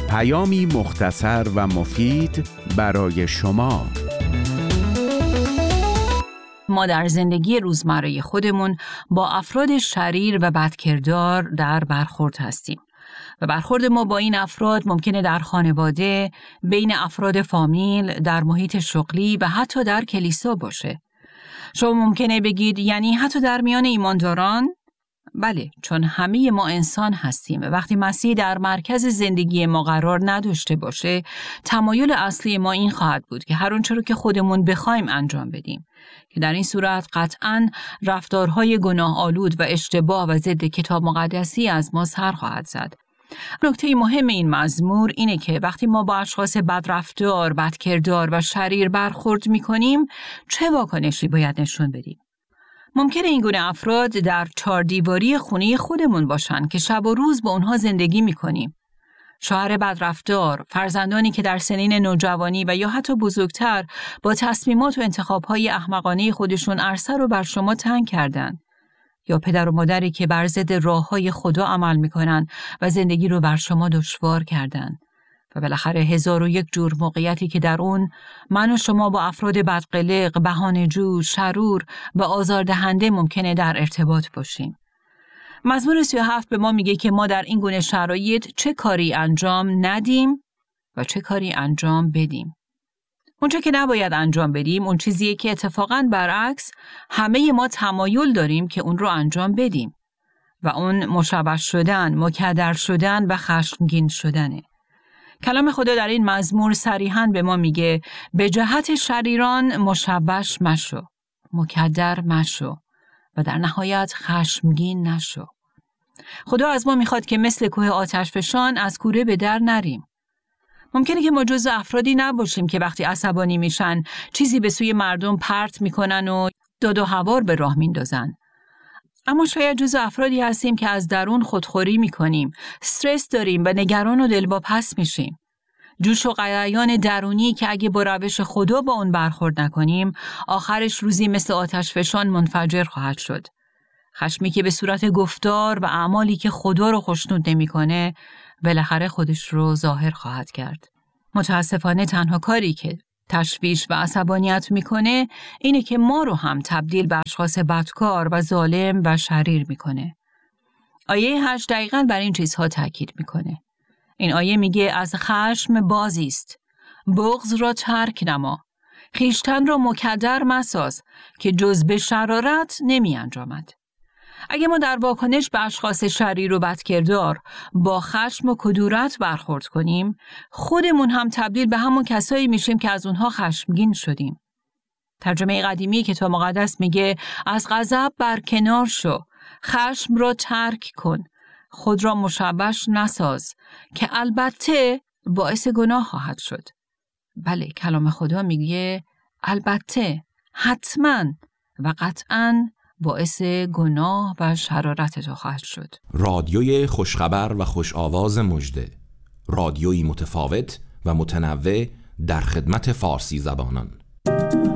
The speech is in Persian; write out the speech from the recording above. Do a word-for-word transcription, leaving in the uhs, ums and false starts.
پیامی مختصر و مفید برای شما. ما در زندگی روزمره خودمون با افراد شریر و بدکردار در برخورد هستیم و برخورد ما با این افراد ممکنه در خانواده، بین افراد فامیل، در محیط شغلی و حتی در کلیسا باشه. شما ممکنه بگید یعنی حتی در میان ایمانداران؟ بله، چون همه ما انسان هستیم و وقتی مسیح در مرکز زندگی ما قرار نداشته باشه، تمایل اصلی ما این خواهد بود که هر آنچه رو که خودمون بخوایم انجام بدیم، که در این صورت قطعاً رفتارهای گناه آلود و اشتباه و ضد کتاب مقدسی از ما سر خواهد زد. نکته مهم این مزمور اینه که وقتی ما با اشخاص بدرفتار، بدکردار و شریر برخورد می‌کنیم، چه واکنشی باید نشون بدیم؟ ممکنه این گونه افراد در چهار دیواری خونه خودمون باشن که شب و روز با اونها زندگی می‌کنیم. شوهر بدرفتار، فرزندانی که در سنین نوجوانی و یا حتی بزرگتر با تصمیمات و انتخاب‌های احمقانه خودشون عرصه رو بر شما تنگ کردن، یا پدر و مادری که بر ضد راه‌های خدا عمل می‌کنن و زندگی رو بر شما دشوار کردن، و بالاخره هزار و یک جور موقعیتی که در اون من و شما با افراد بدقلق، بهانه‌جو، شرور و آزاردهنده ممکنه در ارتباط باشیم. مزمور سی و هفت به ما میگه که ما در این گونه شرایط چه کاری انجام ندیم و چه کاری انجام بدیم. اونچه که نباید انجام بدیم اون چیزیه که اتفاقاً برعکس همه ما تمایل داریم که اون رو انجام بدیم و اون مشوش شدن، مکدر شدن و خشمگین شدنه. کلام خدا در این مزمور صریحاً به ما میگه به جهت شریران مشوش مشو، مکدر مشو و در نهایت خشمگین نشو. خدا از ما میخواد که مثل کوه آتشفشان از کوره به در نریم. ممکنه که ما جزو افرادی نباشیم که وقتی عصبانی میشن چیزی به سوی مردم پرت میکنن و داد و هوار به راه میندازن. اما شاید جزو افرادی هستیم که از درون خودخوری میکنیم، استرس داریم و نگران و دلواپس میشیم. جوش و غلیان درونی که اگه با روش خدا با اون برخورد نکنیم، آخرش روزی مثل آتش فشان منفجر خواهد شد. خشمی که به صورت گفتار و اعمالی که خدا رو خوشنود نمیکنه، بالاخره خودش رو ظاهر خواهد کرد. متاسفانه تنها کاری که تشویش و عصبانیت میکنه اینه که ما رو هم تبدیل به اشخاص بدکار و ظالم و شریر میکنه. آیه هشت دقیقاً بر این چیزها تاکید میکنه. این آیه میگه از خشم بازیست، بغض را ترک نما، خویشتن را مکدر مساز که جز به شرارت نمی انجامد. اگه ما در واکنش به اشخاص شریر و بدکردار با خشم و کدورت برخورد کنیم، خودمون هم تبدیل به همون کسایی میشیم که از اونها خشمگین شدیم. ترجمه قدیمی کتاب مقدس میگه از غضب برکنار شو، خشم را ترک کن، خود را مشوش نساز که البته باعث گناه خواهد شد. بله، کلام خدا میگه البته، حتما و قطعاً باعث گناه و شرارت تو خواهد شد. رادیوی خوشخبر و خوش آواز مژده، رادیویی متفاوت و متنوع در خدمت فارسی زبانان.